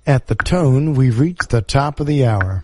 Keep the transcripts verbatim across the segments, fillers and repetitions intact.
At the tone, we've reached the top of the hour.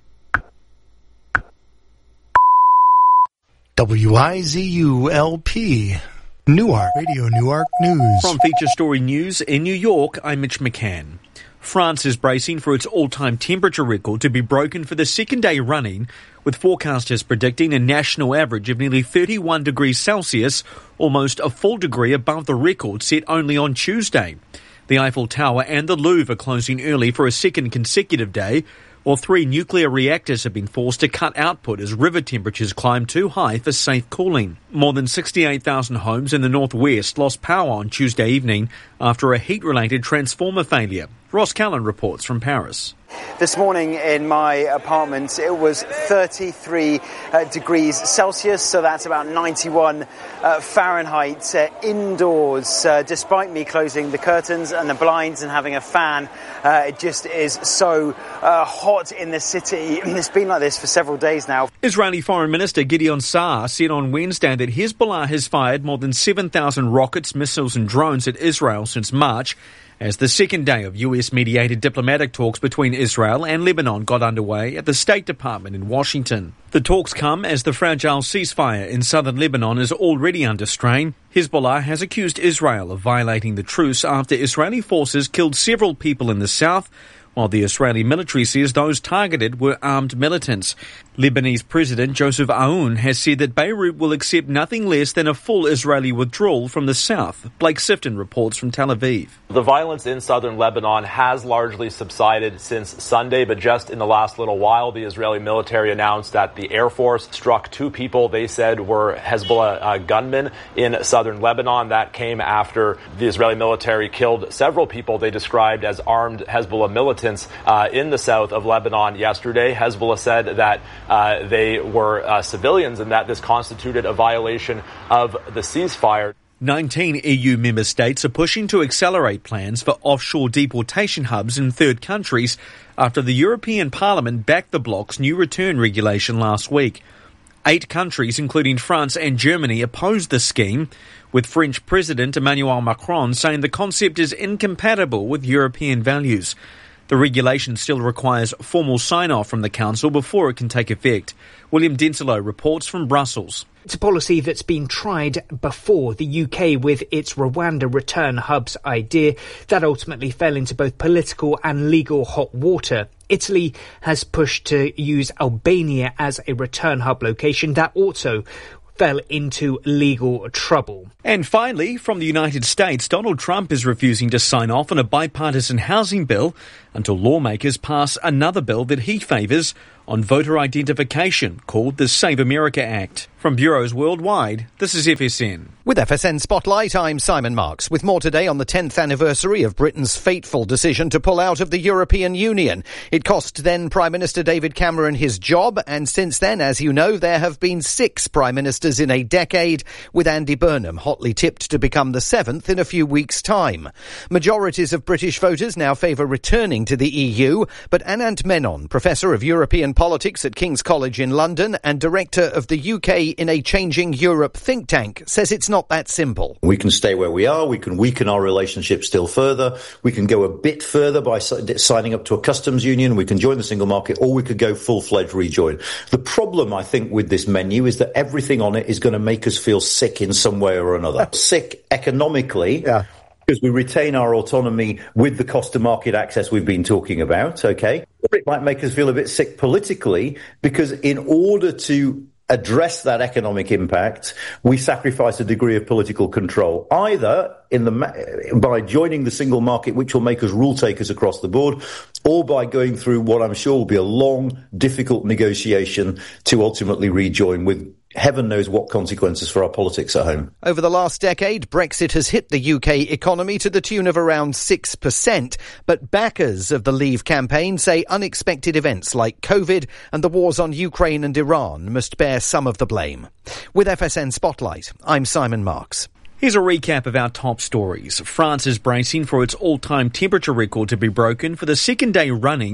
W I Z U L P, Newark, Radio Newark News. From Feature Story News in New York, I'm Mitch McCann. France is bracing for its all-time temperature record to be broken for the second day running, with forecasters predicting a national average of nearly thirty-one degrees Celsius, almost a full degree above the record set only on Tuesday. The Eiffel Tower and the Louvre are closing early for a second consecutive day, while three nuclear reactors have been forced to cut output as river temperatures climb too high for safe cooling. More than sixty-eight thousand homes in the northwest lost power on Tuesday evening after a heat-related transformer failure. Ross Callan reports from Paris. This morning in my apartment, it was thirty-three uh, degrees Celsius, so that's about ninety-one uh, Fahrenheit uh, indoors. Uh, despite me closing the curtains and the blinds and having a fan, uh, it just is so uh, hot in the city. It's been like this for several days now. Israeli Foreign Minister Gideon Saar said on Wednesday that Hezbollah has fired more than seven thousand rockets, missiles and drones at Israel since March, as the second day of U S-mediated diplomatic talks between Israel and Lebanon got underway at the State Department in Washington. The talks come as the fragile ceasefire in southern Lebanon is already under strain. Hezbollah has accused Israel of violating the truce after Israeli forces killed several people in the south, while the Israeli military says those targeted were armed militants. Lebanese President Joseph Aoun has said that Beirut will accept nothing less than a full Israeli withdrawal from the south. Blake Sifton reports from Tel Aviv. The violence in southern Lebanon has largely subsided since Sunday, but just in the last little while, the Israeli military announced that the Air Force struck two people they said were Hezbollah uh, gunmen in southern Lebanon. That came after the Israeli military killed several people they described as armed Hezbollah militants uh, in the south of Lebanon yesterday. Hezbollah said that uh, they were uh, civilians and that this constituted a violation of the ceasefire. nineteen E U member states are pushing to accelerate plans for offshore deportation hubs in third countries after the European Parliament backed the bloc's new return regulation last week. Eight countries, including France and Germany, opposed the scheme, with French President Emmanuel Macron saying the concept is incompatible with European values. The regulation still requires formal sign-off from the Council before it can take effect. William Denslow reports from Brussels. It's a policy that's been tried before. The U K with its Rwanda return hubs idea that ultimately fell into both political and legal hot water. Italy has pushed to use Albania as a return hub location that also fell into legal trouble. And finally, from the United States, Donald Trump is refusing to sign off on a bipartisan housing bill until lawmakers pass another bill that he favours on voter identification called the Save America Act. From bureaus worldwide, this is F S N. With F S N Spotlight, I'm Simon Marks, with more today on the tenth anniversary of Britain's fateful decision to pull out of the European Union. It cost then Prime Minister David Cameron his job, and since then, as you know, there have been six Prime Ministers in a decade, with Andy Burnham hotly tipped to become the seventh in a few weeks' time. Majorities of British voters now favour returning to the E U, but Anand Menon, Professor of European Politics at King's College in London and Director of the U K in a Changing Europe think tank, says it's not that simple. We can stay where we are, we can weaken our relationship still further, we can go a bit further by signing up to a customs union, we can join the single market, or we could go full-fledged rejoin. The problem, I think, with this menu is that everything on it is going to make us feel sick in some way or another. Sick economically. Yeah. Because we retain our autonomy with the cost of market access we've been talking about, okay? Or it might make us feel a bit sick politically, because in order to address that economic impact, we sacrifice a degree of political control, either in the by joining the single market, which will make us rule takers across the board, or by going through what I'm sure will be a long, difficult negotiation to ultimately rejoin, with heaven knows what consequences for our politics at home. Over the last decade, Brexit has hit the U K economy to the tune of around six percent. But backers of the Leave campaign say unexpected events like COVID and the wars on Ukraine and Iran must bear some of the blame. With F S N Spotlight, I'm Simon Marks. Here's a recap of our top stories. France is bracing for its all-time temperature record to be broken for the second day running,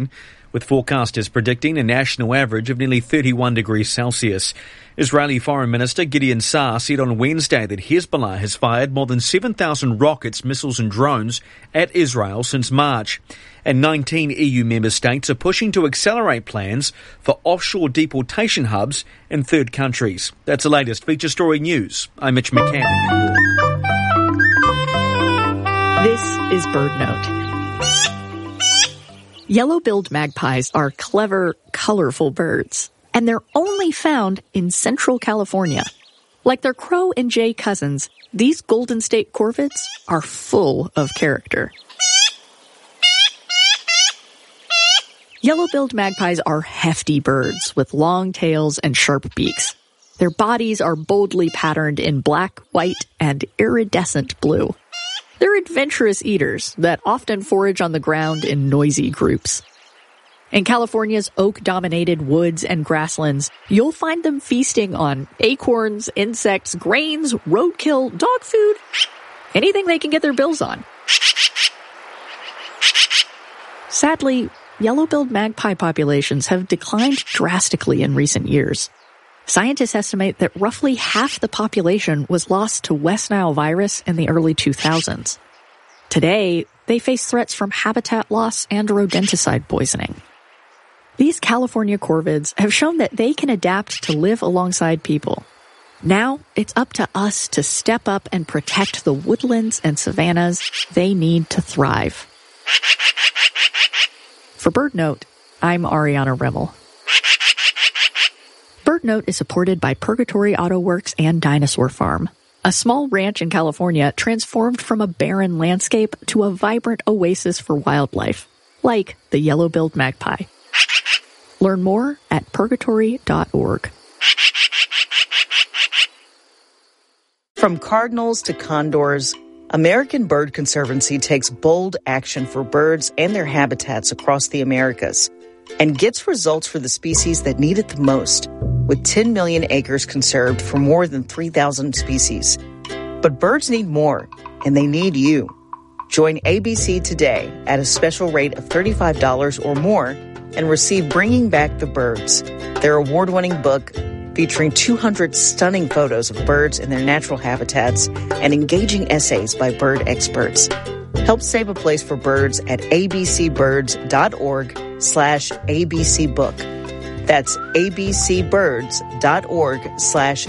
with forecasters predicting a national average of nearly thirty-one degrees Celsius. Israeli Foreign Minister Gideon Saar said on Wednesday that Hezbollah has fired more than seven thousand rockets, missiles and drones at Israel since March. And nineteen E U member states are pushing to accelerate plans for offshore deportation hubs in third countries. That's the latest feature story news. I'm Mitch McCann. This is BirdNote. Yellow-billed magpies are clever, colorful birds, and they're only found in central California. Like their crow and jay cousins, these Golden State corvids are full of character. Yellow-billed magpies are hefty birds with long tails and sharp beaks. Their bodies are boldly patterned in black, white, and iridescent blue. They're adventurous eaters that often forage on the ground in noisy groups. In California's oak-dominated woods and grasslands, you'll find them feasting on acorns, insects, grains, roadkill, dog food, anything they can get their bills on. Sadly, yellow-billed magpie populations have declined drastically in recent years. Scientists estimate that roughly half the population was lost to West Nile virus in the early two thousands. Today, they face threats from habitat loss and rodenticide poisoning. These California corvids have shown that they can adapt to live alongside people. Now, it's up to us to step up and protect the woodlands and savannas they need to thrive. For BirdNote, I'm Ariana Remmel. BirdNote is supported by Purgatory Auto Works and Dinosaur Farm, a small ranch in California transformed from a barren landscape to a vibrant oasis for wildlife, like the yellow-billed magpie. Learn more at purgatory dot org. From cardinals to condors, American Bird Conservancy takes bold action for birds and their habitats across the Americas and gets results for the species that need it the most, with ten million acres conserved for more than three thousand species. But birds need more, and they need you. Join A B C today at a special rate of thirty-five dollars or more and receive Bringing Back the Birds, their award-winning book featuring two hundred stunning photos of birds in their natural habitats and engaging essays by bird experts. Help save a place for birds at abcbirds.org slash abcbook. That's abcbirds.org slash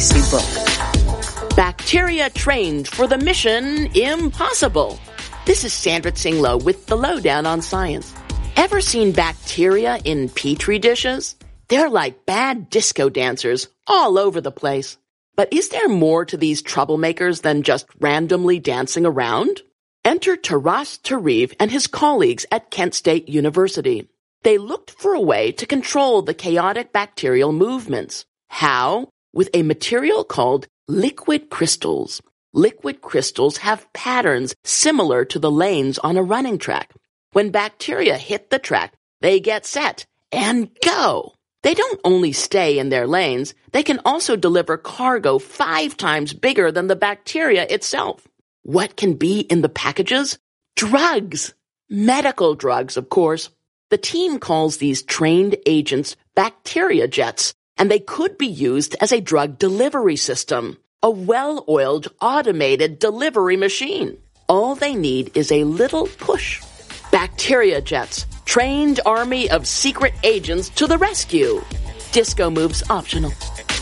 abcbook. Bacteria trained for the mission impossible. This is Sandra Tsinglow with the Lowdown on Science. Ever seen bacteria in petri dishes? They're like bad disco dancers all over the place. But is there more to these troublemakers than just randomly dancing around? Enter Taras Tariv and his colleagues at Kent State University. They looked for a way to control the chaotic bacterial movements. How? With a material called liquid crystals. Liquid crystals have patterns similar to the lanes on a running track. When bacteria hit the track, they get set and go. They don't only stay in their lanes, they can also deliver cargo five times bigger than the bacteria itself. What can be in the packages? Drugs. Medical drugs, of course. The team calls these trained agents bacteria jets, and they could be used as a drug delivery system, a well-oiled, automated delivery machine. All they need is a little push. Bacteria jets, trained army of secret agents to the rescue. Disco moves optional.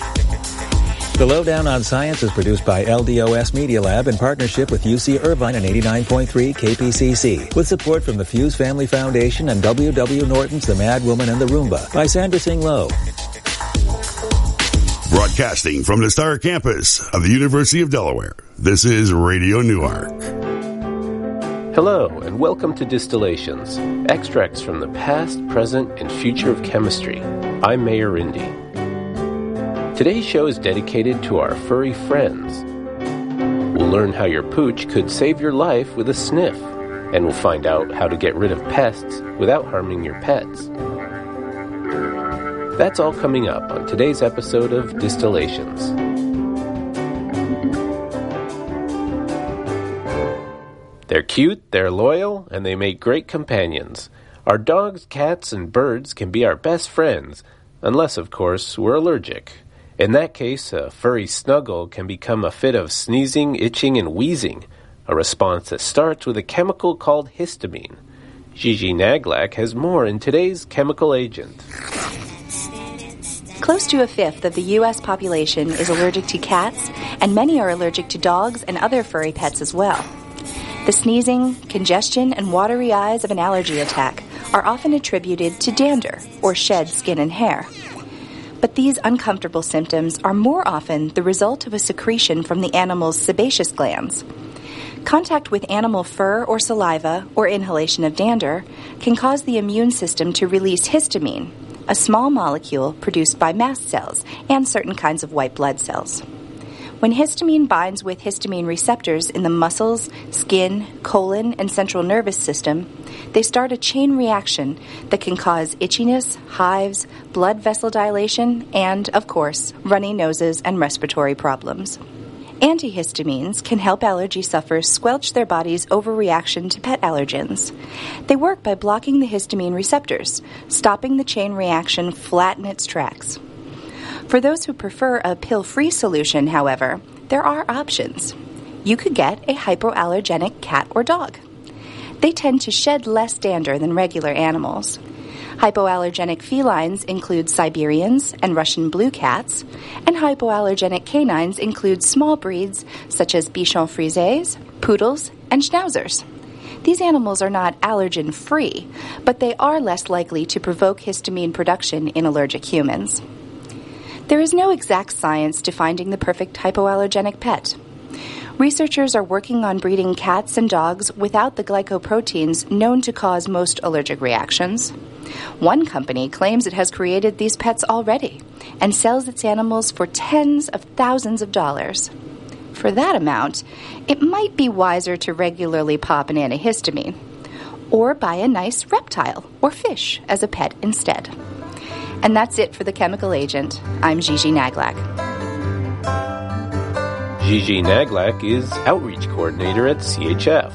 The Lowdown on Science is produced by L D O S Media Lab in partnership with U C Irvine and eighty-nine point three K P C C, with support from the Fuse Family Foundation and W W Norton's The Mad Woman and the Roomba by Sandra Tsinglow. Broadcasting from the Star Campus of the University of Delaware, this is Radio Newark. Hello, and welcome to Distillations, extracts from the past, present, and future of chemistry. I'm Mayor Indy. Today's show is dedicated to our furry friends. We'll learn how your pooch could save your life with a sniff, and we'll find out how to get rid of pests without harming your pets. That's all coming up on today's episode of Distillations. They're cute, they're loyal, and they make great companions. Our dogs, cats, and birds can be our best friends, unless, of course, we're allergic. In that case, a furry snuggle can become a fit of sneezing, itching, and wheezing, a response that starts with a chemical called histamine. Gigi Naglak has more in today's Chemical Agent. Close to a fifth of the U S population is allergic to cats, and many are allergic to dogs and other furry pets as well. The sneezing, congestion, and watery eyes of an allergy attack are often attributed to dander, or shed skin and hair. But these uncomfortable symptoms are more often the result of a secretion from the animal's sebaceous glands. Contact with animal fur or saliva, or inhalation of dander, can cause the immune system to release histamine, a small molecule produced by mast cells and certain kinds of white blood cells. When histamine binds with histamine receptors in the muscles, skin, colon, and central nervous system, they start a chain reaction that can cause itchiness, hives, blood vessel dilation, and, of course, runny noses and respiratory problems. Antihistamines can help allergy sufferers squelch their body's overreaction to pet allergens. They work by blocking the histamine receptors, stopping the chain reaction flat in its tracks. For those who prefer a pill-free solution, however, there are options. You could get a hypoallergenic cat or dog. They tend to shed less dander than regular animals. Hypoallergenic felines include Siberians and Russian blue cats, and hypoallergenic canines include small breeds such as Bichon Frises, poodles, and schnauzers. These animals are not allergen-free, but they are less likely to provoke histamine production in allergic humans. There is no exact science to finding the perfect hypoallergenic pet. Researchers are working on breeding cats and dogs without the glycoproteins known to cause most allergic reactions. One company claims it has created these pets already and sells its animals for tens of thousands of dollars. For that amount, it might be wiser to regularly pop an antihistamine or buy a nice reptile or fish as a pet instead. And that's it for the Chemical Agent. I'm Gigi Naglak. Gigi Naglak is Outreach Coordinator at C H F.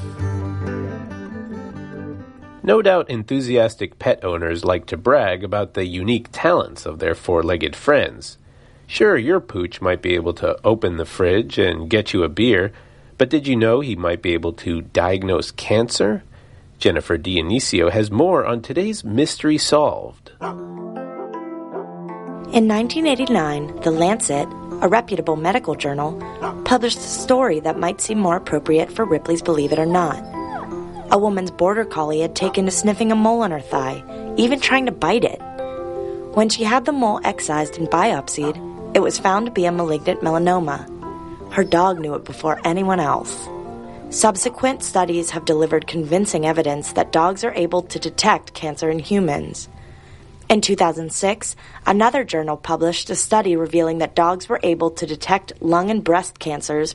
No doubt enthusiastic pet owners like to brag about the unique talents of their four-legged friends. Sure, your pooch might be able to open the fridge and get you a beer, but did you know he might be able to diagnose cancer? Jennifer Dionisio has more on today's Mystery Solved. In nineteen eighty-nine, The Lancet, a reputable medical journal, published a story that might seem more appropriate for Ripley's Believe It or Not. A woman's border collie had taken to sniffing a mole on her thigh, even trying to bite it. When she had the mole excised and biopsied, it was found to be a malignant melanoma. Her dog knew it before anyone else. Subsequent studies have delivered convincing evidence that dogs are able to detect cancer in humans. In two thousand six, another journal published a study revealing that dogs were able to detect lung and breast cancers